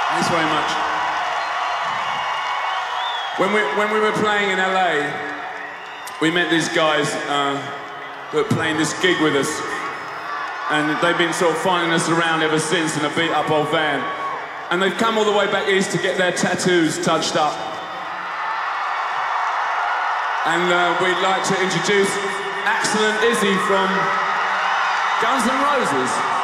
Thanks very much. When we were playing in LA, we met these guys that were playing this gig with us, and they've been sort of following us around ever since in a beat-up old van. And they've come all the way back east to get their tattoos touched up. And we'd like to introduce Axl and Izzy from Guns N' Roses.